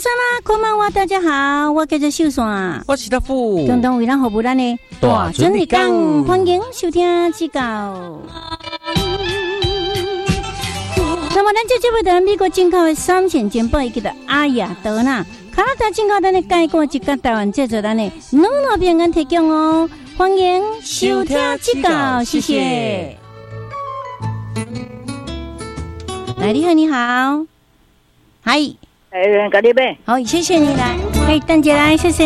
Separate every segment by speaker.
Speaker 1: 啦，こんばんは，大家好，我叫做秀山，
Speaker 2: 我是大富，
Speaker 1: 共同为咱服务咱的
Speaker 2: 大
Speaker 1: 准日讲，欢迎收听指教。那么，咱这节目在美国进口的3线煎包，伊叫做阿雅德纳，加拿大进口咱的介锅，一甲台湾制作咱的软糯饼干提供哦，欢迎收听指教，谢谢。来，你好，你好，嗨。
Speaker 3: 给你呗。
Speaker 1: 好，谢谢你来，蛋姐来，谢谢。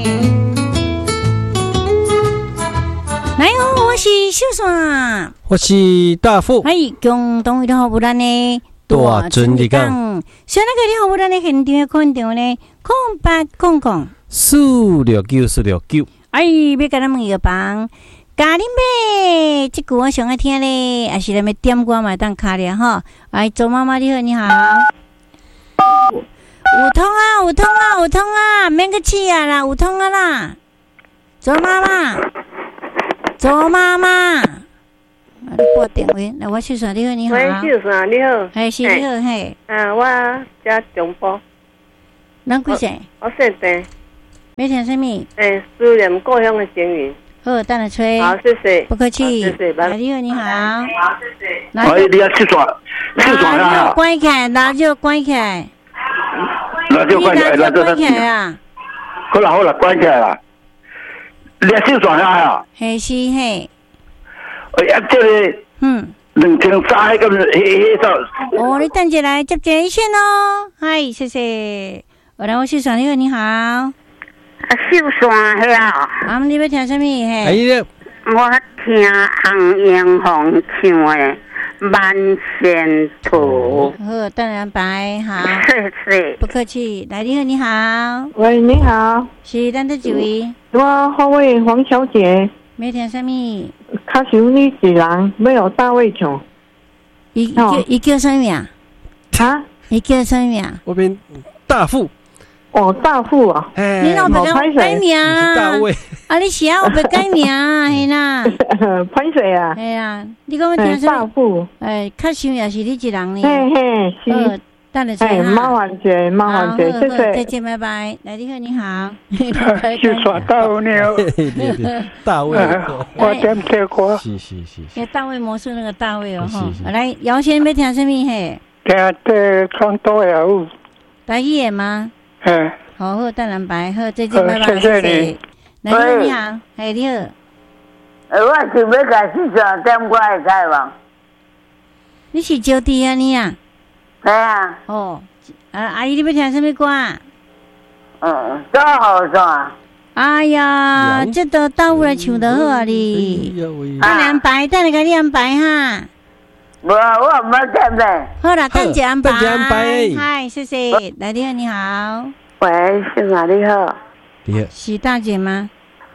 Speaker 1: 来哦，我是秀爽，
Speaker 2: 我是大富，
Speaker 1: 共同为服务咱的
Speaker 2: 大准日讲。
Speaker 1: 想那个你服务咱的现场看场呢，0800
Speaker 2: 469。
Speaker 1: 要跟咱们一帮家庭呗，这句我上爱听咧，还是咱们点歌嘛当卡咧哈。周妈妈你好，你好。有通啊，免个气啊啦，有通啊啦。周妈妈，你拨电话来，我秀爽你好，你好。
Speaker 3: 喂，秀爽你好。
Speaker 1: 是你好，嘿。
Speaker 3: 我家中部。
Speaker 1: 咱几岁？
Speaker 3: 我姓郑。
Speaker 1: 要听什么？
Speaker 3: 思念故乡的情缘。
Speaker 1: 好，等下吹。
Speaker 3: 好，谢谢。
Speaker 1: 不客气。
Speaker 3: 谢谢，拜拜。
Speaker 1: 你好，你好。
Speaker 3: 好，谢谢。
Speaker 4: 你要秀爽啊！
Speaker 1: 关起来，那就关起来。
Speaker 4: 那就关起来，
Speaker 1: 关起来啊！
Speaker 4: 好了，关起来了。你要秀爽啊！
Speaker 1: 嘿是嘿。
Speaker 4: 这个2003个
Speaker 1: 哦，你等一下来接一线哦。嗨，谢谢。我秀爽你好，你好。
Speaker 3: 秀爽嘿啊！
Speaker 1: 你要听什么嘿？
Speaker 3: 我听洪英红唱的。万线图，
Speaker 1: 好，当然白，好，
Speaker 3: 谢谢，
Speaker 1: 不客气。来，你好，你好，
Speaker 5: 喂，你好，
Speaker 1: 是咱的几位？
Speaker 5: 我后位黄小姐，
Speaker 1: 没听什么？
Speaker 5: 卡想你一人没有大卫唱，
Speaker 1: 伊叫什么啊？伊叫什么啊？
Speaker 2: 我边大富。
Speaker 5: 哦，大富啊！
Speaker 1: 你老别改名啊！
Speaker 2: 大卫
Speaker 1: 你是啊，我别改名啊，系啦。
Speaker 5: 潘水啊！
Speaker 1: 系啊，你讲我听什么？
Speaker 5: 大富。
Speaker 1: 较想也是你一人呢。
Speaker 5: 嘿，是。
Speaker 1: 等下再
Speaker 5: 麻烦姐，谢谢。
Speaker 1: 再见，拜拜。来，你好，你好。
Speaker 4: 秀爽大卫你好。
Speaker 2: 大卫，
Speaker 4: 我点这歌。
Speaker 2: 是。
Speaker 1: 大卫魔术那个大卫哦哈。来，姚先要听什么嘿？
Speaker 4: 听这唱多呀有。
Speaker 1: 台语的吗？好，淡蓝白，好，再见，拜拜，
Speaker 4: 谢谢你。
Speaker 1: 你好，你好。
Speaker 3: 我是要甲秀爽点歌会开吗？
Speaker 1: 你是招弟啊你啊？
Speaker 3: 对啊。
Speaker 1: 哦，阿姨你要听什么歌啊？
Speaker 3: 做好爽。
Speaker 1: 哎呀，这都到位来唱得好啊你。淡蓝白，等下甲你安排哈。
Speaker 3: 无，我唔要点嘞。
Speaker 1: 好啦，等下安排。
Speaker 2: 嗨，
Speaker 1: 谢谢。来，你好，你好。
Speaker 3: 喂，秀爽你好。
Speaker 2: 你好。
Speaker 1: 是大姐吗？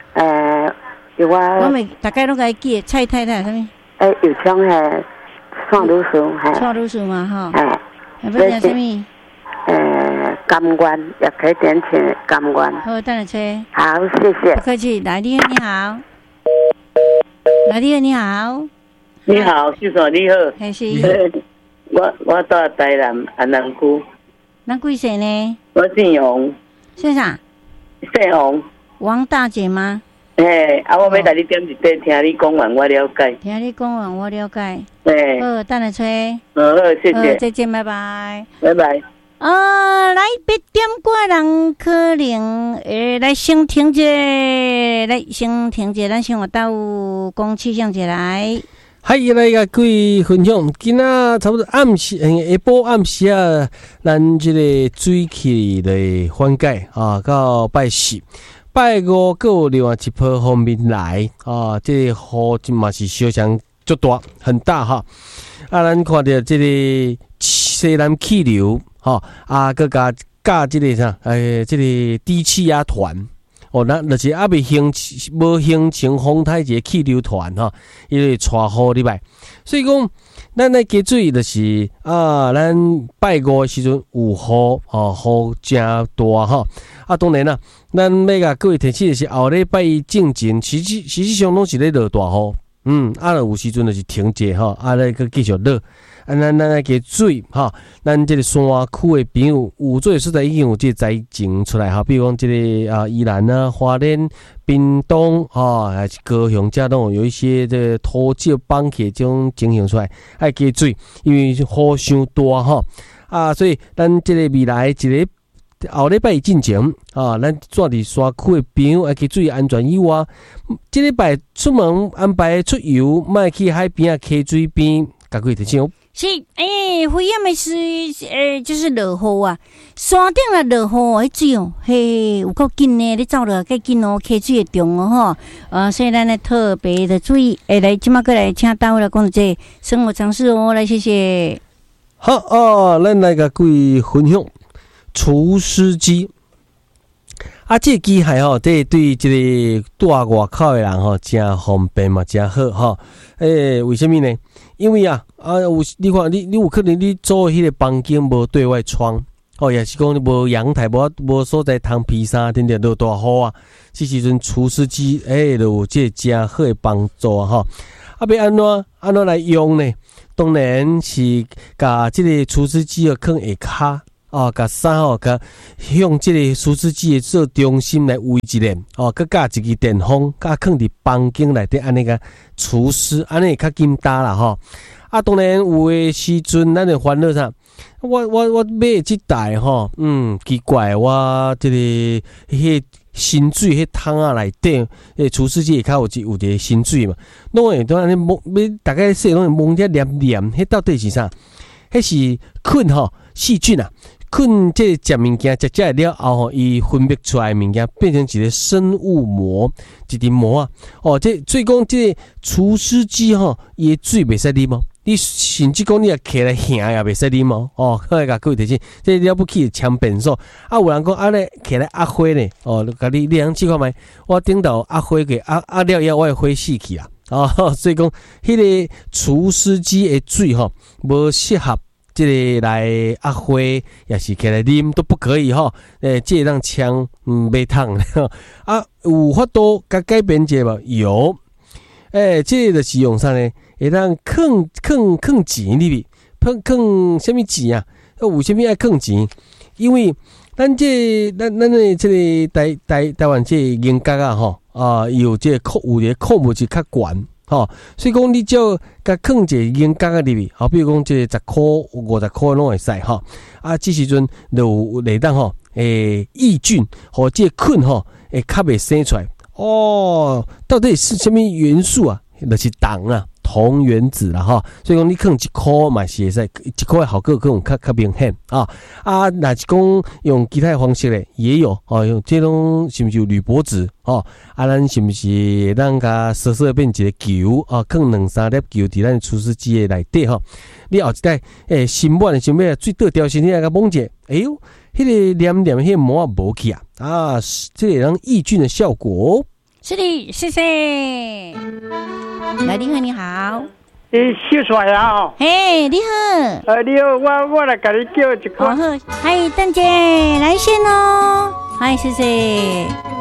Speaker 3: 我
Speaker 1: 每大概拢该记蔡太太什么？
Speaker 3: 有枪嘿，创读书嘿。
Speaker 1: 创读书嘛哈。要听什么？甘愿
Speaker 3: 也可以点请甘愿。
Speaker 1: 好，等下吹。
Speaker 3: 好，谢谢。
Speaker 1: 不客气。来，你好，你好。来，你好，你好。
Speaker 3: 你好，秀爽你好。
Speaker 1: 是。
Speaker 3: 我到台南安南区。
Speaker 1: 咱几岁呢？
Speaker 3: 我姓王。
Speaker 1: 姓啥？
Speaker 3: 姓王。
Speaker 1: 王大姐吗？
Speaker 3: 我要甲你点一句，听你讲完我了解。
Speaker 1: 听你讲完我了解。
Speaker 3: 好，
Speaker 1: 等下吹。
Speaker 3: 好，谢谢。
Speaker 1: 再见，拜拜。
Speaker 3: 拜拜。
Speaker 1: 来别点歌人可能来先听者，咱先活到讲气象者来。
Speaker 2: 嗨，来甲各位分享，今仔差不多暗时下晡暗时啊，咱这个水气的缓解啊，到拜四、拜五，各有另外一波方面来啊，这个雨嘛是小强足大，很大哈。咱看到这个西南气流哈佮加这个啥这个低气压团。那就是未形成风台一个气流团哈，伊会带雨入来。所以讲，咱来加注意就是咱拜五的时阵有雨雨真大哈。当然啦，咱要甲各位提醒的是后礼拜正前，实际上拢是咧落大雨。有时阵就是停者哈，来个继续落。 咱来给水哈，咱这个山区的朋友有做所在已经有这个灾情出来哈，比如讲这个宜兰啊、花莲、屏东还是高雄，这都有一些这土石崩起这种情形出来，爱给水，因为雨伤大哈所以咱这个未来一个。后礼拜进前咱住伫山区的朋友要去注意安全以外，这礼拜出门安排出游，莫去海边溪水边，甲几提醒。
Speaker 1: 是危险的是就是落雨啊，山顶啊落雨，迄水哦，嘿有够紧呢，你走落较紧哦，溪水会重哦所以咱呢特别的注意。来，今麦过来请大伙来讲这生活常识哦，来谢谢。
Speaker 2: 好咱来甲各位分享。除湿机这个机械这对这个住外口的人真方便嘛，真好为什么呢？因为有你看你有可能你租迄个房间无对外窗也是讲你无阳台，无所在通披萨，等等落大雨这时阵除湿机就有这个真好的帮助要安怎来用呢？当然是把这个除湿机放下骹。甲衫甲向这个除湿机的做中心来围一连佮架一支电风，甲放伫房间内底安尼个除湿，安尼会较紧搭啦当然有诶时阵，咱会烦恼啥？我买这台奇怪，我这个迄新水迄桶内底除湿机会较有一个新水嘛，拢会当安尼摸，大概说拢会摸只黏黏，迄到底是啥？迄是菌细菌啊。菌这食物件食了后伊分泌出来的物件变成一个生物膜，一层膜所以讲这个除湿机伊的水袂使啉你甚至讲你起来行也袂使啉我甲各位提醒，这了不起的强便所有人讲咧起来压花呢甲你通试看觅，我顶头压花个压了以后，我的花死去啊所以讲迄个除湿机的水无适合。这个来压花也是起来啉都不可以这让枪袂烫有法度甲改变者无？有这个就是用啥呢？会当放钱里面，放什么钱啊？为什么爱放钱？因为咱的这个台湾这个银角有这个有的科目是较悬。所以讲你只要甲放一个银角里面，比如讲这10块、50块拢会使这时阵就有内当抑菌和这个菌会较袂生出来到底是什么元素啊？就是铜原子啦所以讲你放1块嘛是会使，1块效果可能较明显若是讲用其他的方式咧，也有用这种是不是有铝箔纸咱是不是咱甲缩变一个球放2-3粒球伫咱除湿机的内底你后一代心满想要水倒掉身体来甲摸者，迄个黏黏迄个膜无去这个让抑菌的效果
Speaker 1: 是的，谢谢。来，你好，你好。
Speaker 6: 小帅啊！
Speaker 1: 嘿，你好。
Speaker 6: 你好，我来甲你叫一个。
Speaker 1: 好，嗨，邓姐来先哦。嗨，谢谢。